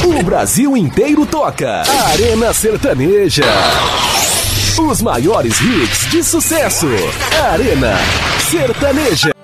O Brasil inteiro toca. Arena Sertaneja. Os maiores hits de sucesso. Arena Sertaneja.